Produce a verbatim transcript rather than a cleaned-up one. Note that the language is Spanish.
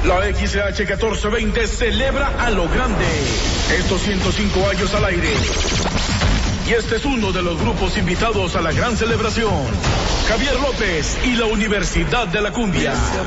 La X H catorce veinte celebra a lo grande estos ciento cinco años al aire. Y este es uno de los grupos invitados a la gran celebración. Javier López y la Universidad de la Cumbia.